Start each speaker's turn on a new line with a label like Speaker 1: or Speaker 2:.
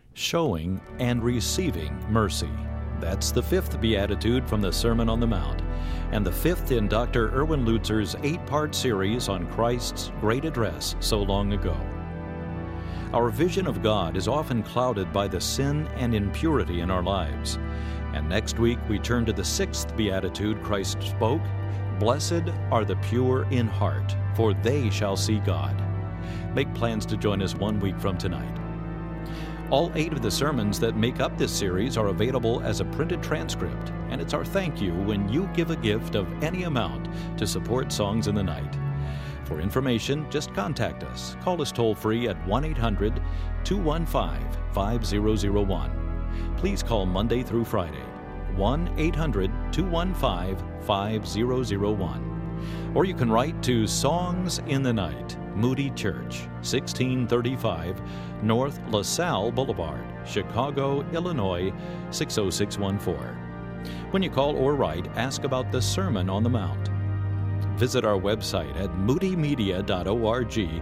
Speaker 1: showing and receiving mercy. That's the fifth beatitude from the Sermon on the Mount, and the fifth in Dr. Erwin Lutzer's 8-part series on Christ's great address so long ago. Our vision of God is often clouded by the sin and impurity in our lives. And next week we turn to the sixth beatitude Christ spoke, "Blessed are the pure in heart, for they shall see God." Make plans to join us 1 week from tonight. All 8 of the sermons that make up this series are available as a printed transcript, and it's our thank you when you give a gift of any amount to support Songs in the Night. For information, just contact us. Call us toll-free at 1-800-215-5001. Please call Monday through Friday, 1-800-215-5001. Or you can write to Songs in the Night, Moody Church, 1635 North LaSalle Boulevard, Chicago, Illinois, 60614. When you call or write, ask about the Sermon on the Mount. Visit our website at moodymedia.org